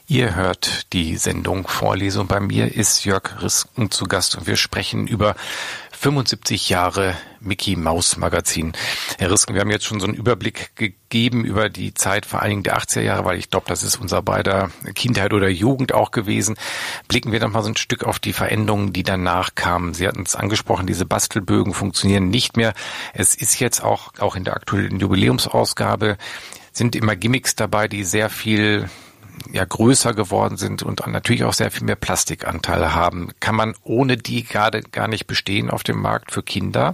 Ihr hört die Sendung Vorlesung. Bei mir ist Jörg Risken zu Gast und wir sprechen über 75 Jahre Mickey Maus Magazin. Herr Risken, wir haben jetzt schon so einen Überblick gegeben über die Zeit vor allen Dingen der 80er Jahre, weil ich glaube, das ist unser beider Kindheit oder Jugend auch gewesen. Blicken wir noch mal so ein Stück auf die Veränderungen, die danach kamen. Sie hatten es angesprochen, diese Bastelbögen funktionieren nicht mehr. Es ist jetzt auch in der aktuellen Jubiläumsausgabe sind immer Gimmicks dabei, die sehr viel größer geworden sind und natürlich auch sehr viel mehr Plastikanteile haben. Kann man ohne die gerade gar nicht bestehen auf dem Markt für Kinder?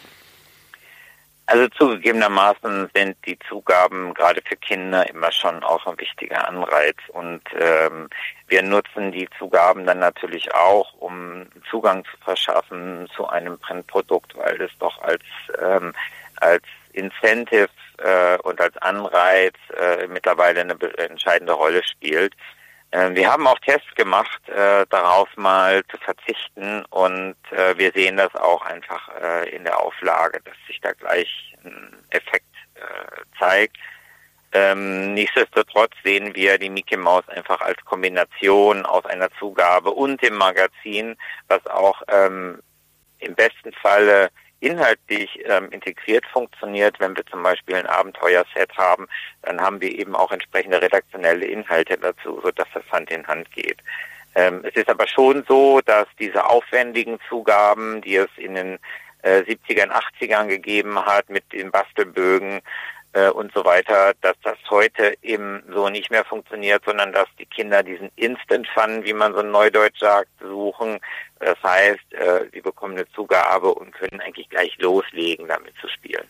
Also zugegebenermaßen sind die Zugaben gerade für Kinder immer schon auch ein wichtiger Anreiz und wir nutzen die Zugaben dann natürlich auch, um Zugang zu verschaffen zu einem Printprodukt, weil das doch als Incentive und als Anreiz mittlerweile eine entscheidende Rolle spielt. Wir haben auch Tests gemacht, darauf mal zu verzichten und wir sehen das auch einfach in der Auflage, dass sich da gleich ein Effekt zeigt. Nichtsdestotrotz sehen wir die Mickey Maus einfach als Kombination aus einer Zugabe und dem Magazin, was auch im besten Falle inhaltlich integriert funktioniert. Wenn wir zum Beispiel ein Abenteuerset haben, dann haben wir eben auch entsprechende redaktionelle Inhalte dazu, sodass das Hand in Hand geht. Es ist aber schon so, dass diese aufwendigen Zugaben, die es in den 70ern, 80ern gegeben hat mit den Bastelbögen und so weiter, dass das heute eben so nicht mehr funktioniert, sondern dass die Kinder diesen Instant Fun, wie man so neudeutsch sagt, suchen. Das heißt, sie bekommen eine Zugabe und können eigentlich gleich loslegen, damit zu spielen.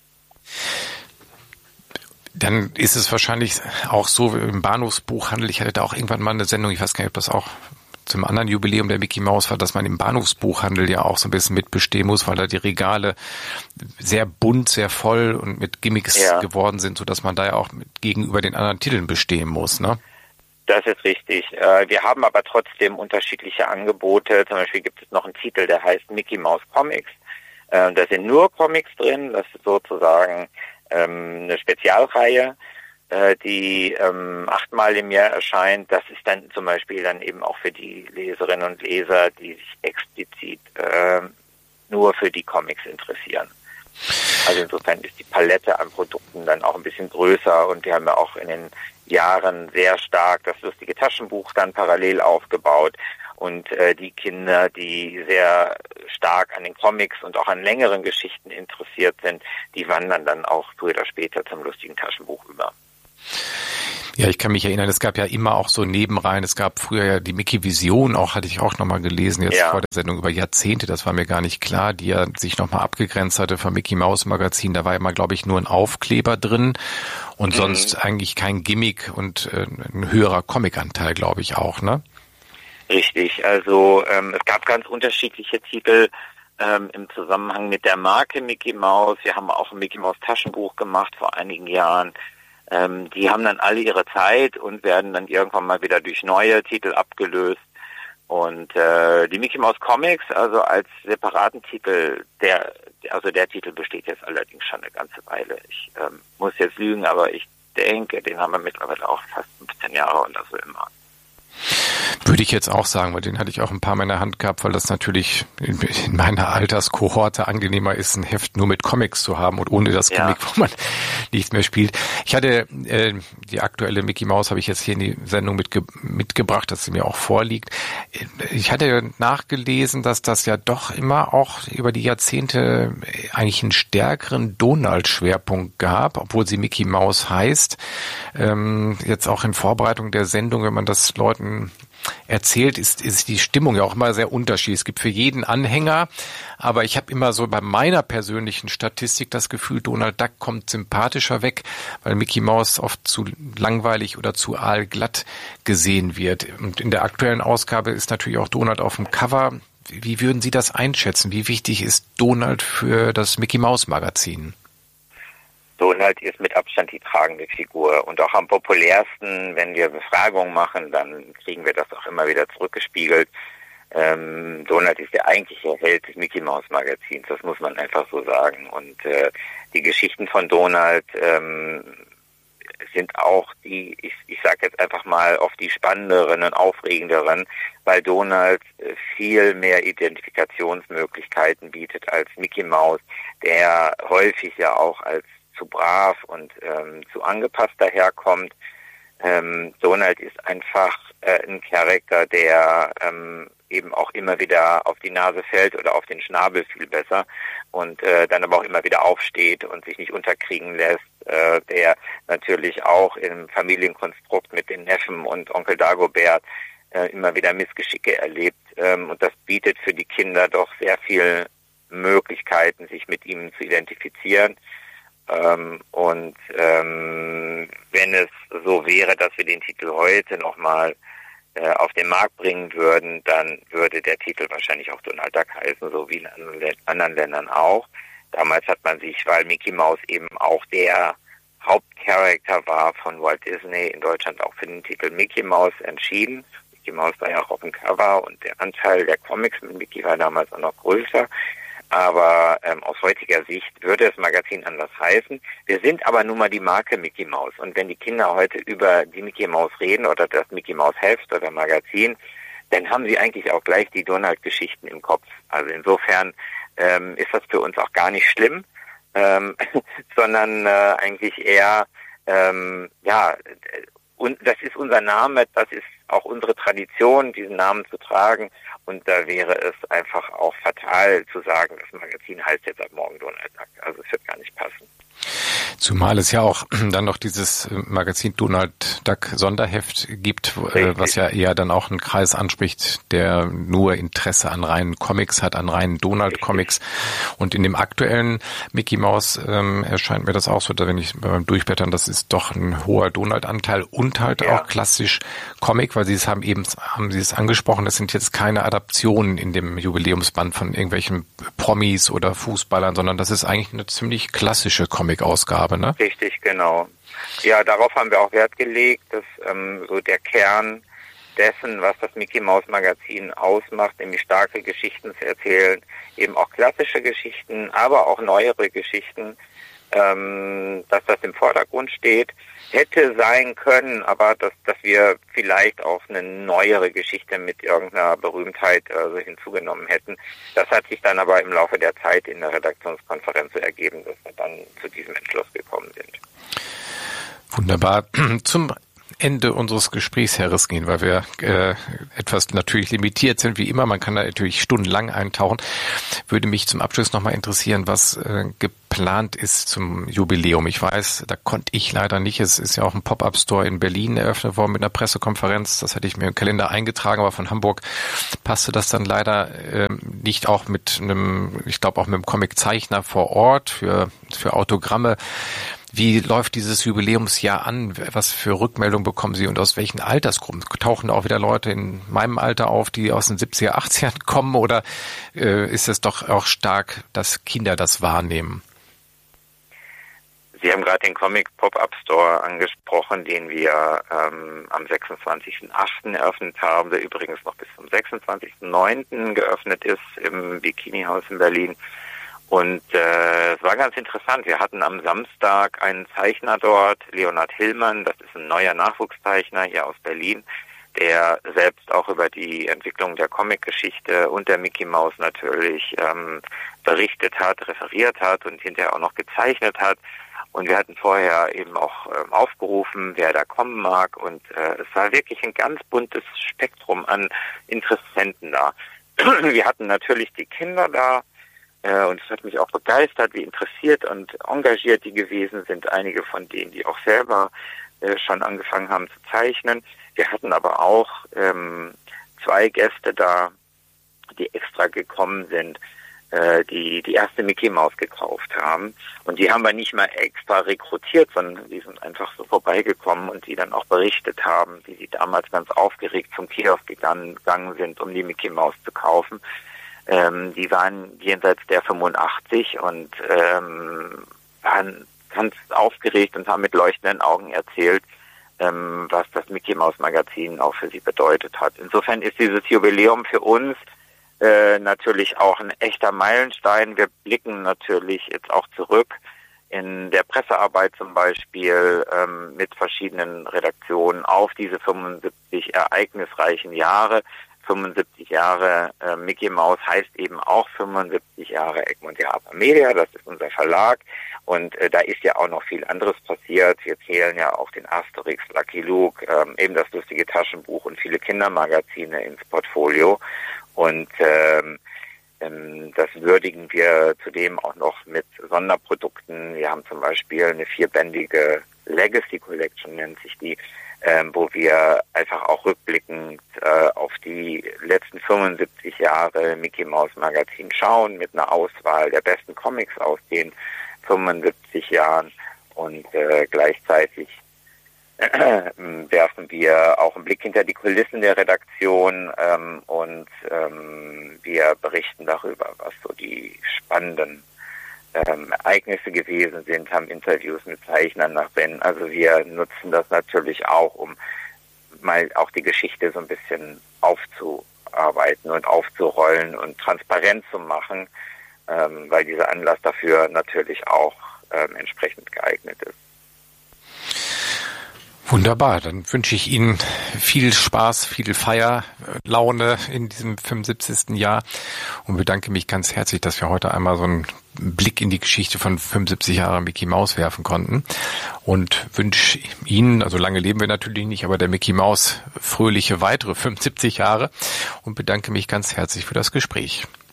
Dann ist es wahrscheinlich auch so im Bahnhofsbuchhandel. Ich hatte da auch irgendwann mal eine Sendung, ich weiß gar nicht, ob das auch zum anderen Jubiläum der Mickey Maus war, dass man im Bahnhofsbuchhandel ja auch so ein bisschen mitbestehen muss, weil da die Regale sehr bunt, sehr voll und mit Gimmicks geworden sind, sodass man da ja auch gegenüber den anderen Titeln bestehen muss, ne? Das ist richtig. Wir haben aber trotzdem unterschiedliche Angebote. Zum Beispiel gibt es noch einen Titel, der heißt Mickey Mouse Comics. Da sind nur Comics drin. Das ist sozusagen eine Spezialreihe, die 8-mal im Jahr erscheint. Das ist dann zum Beispiel dann eben auch für die Leserinnen und Leser, die sich explizit nur für die Comics interessieren. Also insofern ist die Palette an Produkten dann auch ein bisschen größer und wir haben ja auch in den Jahren sehr stark das lustige Taschenbuch dann parallel aufgebaut und die Kinder, die sehr stark an den Comics und auch an längeren Geschichten interessiert sind, die wandern dann auch früher oder später zum lustigen Taschenbuch über. Ja, ich kann mich erinnern, es gab ja immer auch so Nebenreihen. Es gab früher ja die Mickey Vision, auch hatte ich auch nochmal gelesen, jetzt vor der Sendung über Jahrzehnte, das war mir gar nicht klar, die ja sich nochmal abgegrenzt hatte vom Mickey Maus Magazin. Da war ja mal, glaube ich, nur ein Aufkleber drin und sonst eigentlich kein Gimmick und ein höherer Comicanteil, glaube ich auch, ne? Richtig, also es gab ganz unterschiedliche Titel im Zusammenhang mit der Marke Mickey Maus. Wir haben auch ein Mickey Maus Taschenbuch gemacht vor einigen Jahren. Die haben dann alle ihre Zeit und werden dann irgendwann mal wieder durch neue Titel abgelöst. Und die Mickey Mouse Comics, also als separaten Titel, der Titel besteht jetzt allerdings schon eine ganze Weile. Ich muss jetzt lügen, aber ich denke, den haben wir mittlerweile auch fast 15 Jahre oder so immer. Würde ich jetzt auch sagen, weil den hatte ich auch ein paar Mal in der Hand gehabt, weil das natürlich in meiner Alterskohorte angenehmer ist, ein Heft nur mit Comics zu haben und ohne das Gimmick, wo man nichts mehr spielt. Ich hatte die aktuelle Mickey Maus habe ich jetzt hier in die Sendung mitgebracht, dass sie mir auch vorliegt. Ich hatte nachgelesen, dass das ja doch immer auch über die Jahrzehnte eigentlich einen stärkeren Donald-Schwerpunkt gab, obwohl sie Mickey Maus heißt. Jetzt auch in Vorbereitung der Sendung, wenn man das Leuten erzählt, ist die Stimmung ja auch immer sehr unterschiedlich. Es gibt für jeden Anhänger, aber ich habe immer so bei meiner persönlichen Statistik das Gefühl, Donald Duck kommt sympathischer weg, weil Mickey Mouse oft zu langweilig oder zu aalglatt gesehen wird. Und in der aktuellen Ausgabe ist natürlich auch Donald auf dem Cover. Wie würden Sie das einschätzen? Wie wichtig ist Donald für das Mickey Mouse Magazin? Donald ist mit Abstand die tragende Figur und auch am populärsten, wenn wir Befragungen machen, dann kriegen wir das auch immer wieder zurückgespiegelt. Donald ist der eigentliche Held des Mickey Mouse Magazins, das muss man einfach so sagen. Und die Geschichten von Donald sind auch die, ich sage jetzt einfach mal, oft die spannenderen und aufregenderen, weil Donald viel mehr Identifikationsmöglichkeiten bietet als Mickey Mouse, der häufig ja auch als zu brav und zu angepasst daherkommt. Donald ist einfach ein Charakter, der eben auch immer wieder auf die Nase fällt oder auf den Schnabel viel besser und dann aber auch immer wieder aufsteht und sich nicht unterkriegen lässt, der natürlich auch im Familienkonstrukt mit den Neffen und Onkel Dagobert immer wieder Missgeschicke erlebt, und das bietet für die Kinder doch sehr viel Möglichkeiten, sich mit ihm zu identifizieren. Wenn es so wäre, dass wir den Titel heute nochmal auf den Markt bringen würden, dann würde der Titel wahrscheinlich auch Donald Duck heißen, so wie in anderen Ländern auch. Damals hat man sich, weil Mickey Mouse eben auch der Hauptcharakter war von Walt Disney, in Deutschland auch für den Titel Mickey Mouse entschieden. Mickey Mouse war ja auch auf dem Cover und der Anteil der Comics mit Mickey war damals auch noch größer. Aber aus heutiger Sicht würde das Magazin anders heißen. Wir sind aber nun mal die Marke Mickey Mouse. Und wenn die Kinder heute über die Mickey Mouse reden oder das Mickey Mouse Heft oder Magazin, dann haben sie eigentlich auch gleich die Donald-Geschichten im Kopf. Also insofern ist das für uns auch gar nicht schlimm, sondern eigentlich eher, und das ist unser Name, das ist auch unsere Tradition, diesen Namen zu tragen. Und da wäre es einfach auch fatal zu sagen, das Magazin heißt jetzt ab morgen Donald Duck. Also es wird gar nicht passen. Zumal es ja auch dann noch dieses Magazin Donald Duck Sonderheft gibt, was ja eher dann auch einen Kreis anspricht, der nur Interesse an reinen Comics hat, an reinen Donald Comics. Und in dem aktuellen Mickey Mouse erscheint mir das auch so, wenn ich beim Durchblättern, das ist doch ein hoher Donald-Anteil und halt auch klassisch Comic, weil haben Sie es angesprochen, das sind jetzt keine Adaptionen in dem Jubiläumsband von irgendwelchen Promis oder Fußballern, sondern das ist eigentlich eine ziemlich klassische Comic-Ausgabe, ne? Richtig, genau. Ja, darauf haben wir auch Wert gelegt, dass so der Kern dessen, was das Mickey Mouse Magazin ausmacht, nämlich starke Geschichten zu erzählen, eben auch klassische Geschichten, aber auch neuere Geschichten, dass das im Vordergrund steht. Hätte sein können, aber dass wir vielleicht auch eine neuere Geschichte mit irgendeiner Berühmtheit hinzugenommen hätten. Das hat sich dann aber im Laufe der Zeit in der Redaktionskonferenz so ergeben, dass wir dann zu diesem Entschluss gekommen sind. Wunderbar. Zum Ende unseres Gesprächs, Herr Riskin, weil wir etwas natürlich limitiert sind, wie immer, man kann da natürlich stundenlang eintauchen, würde mich zum Abschluss nochmal interessieren, was geplant ist zum Jubiläum. Ich weiß, da konnte ich leider nicht, es ist ja auch ein Pop-Up-Store in Berlin eröffnet worden mit einer Pressekonferenz, das hatte ich mir im Kalender eingetragen, aber von Hamburg passte das dann leider nicht, auch mit einem, ich glaube auch mit einem Comiczeichner vor Ort für Autogramme. Wie läuft dieses Jubiläumsjahr an? Was für Rückmeldungen bekommen Sie und aus welchen Altersgruppen? Tauchen auch wieder Leute in meinem Alter auf, die aus den 70er, 80ern kommen, oder ist es doch auch stark, dass Kinder das wahrnehmen? Sie haben gerade den Comic Pop-Up Store angesprochen, den wir am 26.08. eröffnet haben, der übrigens noch bis zum 26.09. geöffnet ist im Bikini-Haus in Berlin. Und es war ganz interessant. Wir hatten am Samstag einen Zeichner dort, Leonhard Hillmann, das ist ein neuer Nachwuchszeichner hier aus Berlin, der selbst auch über die Entwicklung der Comic-Geschichte und der Mickey Mouse natürlich berichtet hat, referiert hat und hinterher auch noch gezeichnet hat. Und wir hatten vorher eben auch aufgerufen, wer da kommen mag. Und es war wirklich ein ganz buntes Spektrum an Interessenten da. Wir hatten natürlich die Kinder da. Und es hat mich auch begeistert, wie interessiert und engagiert die gewesen sind. Einige von denen, die auch selber schon angefangen haben zu zeichnen. Wir hatten aber auch 2 Gäste da, die extra gekommen sind, die erste Mickey Mouse gekauft haben. Und die haben wir nicht mal extra rekrutiert, sondern die sind einfach so vorbeigekommen und die dann auch berichtet haben, wie sie damals ganz aufgeregt zum Kiosk gegangen sind, um die Mickey Mouse zu kaufen. Die waren jenseits der 85 und waren ganz aufgeregt und haben mit leuchtenden Augen erzählt, was das Mickey Mouse Magazin auch für sie bedeutet hat. Insofern ist dieses Jubiläum für uns natürlich auch ein echter Meilenstein. Wir blicken natürlich jetzt auch zurück in der Pressearbeit zum Beispiel mit verschiedenen Redaktionen auf diese 75 ereignisreichen Jahre. 75 Jahre Mickey Mouse heißt eben auch 75 Jahre Egmont Theater Media, das ist unser Verlag. Und da ist ja auch noch viel anderes passiert. Wir zählen ja auch den Asterix, Lucky Luke, eben das lustige Taschenbuch und viele Kindermagazine ins Portfolio. Und das würdigen wir zudem auch noch mit Sonderprodukten. Wir haben zum Beispiel eine 4-bändige Legacy Collection, nennt sich die, wo wir einfach auch rückblickend auf die letzten 75 Jahre Mickey Mouse Magazin schauen, mit einer Auswahl der besten Comics aus den 75 Jahren und gleichzeitig werfen wir auch einen Blick hinter die Kulissen der Redaktion und wir berichten darüber, was so die spannenden Ereignisse gewesen sind, haben Interviews mit Zeichnern nach Ben. Also wir nutzen das natürlich auch, um mal auch die Geschichte so ein bisschen aufzuarbeiten und aufzurollen und transparent zu machen, weil dieser Anlass dafür natürlich auch entsprechend geeignet ist. Wunderbar, dann wünsche ich Ihnen viel Spaß, viel Feierlaune in diesem 75. Jahr und bedanke mich ganz herzlich, dass wir heute einmal so einen Blick in die Geschichte von 75 Jahren Mickey Mouse werfen konnten und wünsche Ihnen, also lange leben wir natürlich nicht, aber der Mickey Mouse fröhliche weitere 75 Jahre und bedanke mich ganz herzlich für das Gespräch.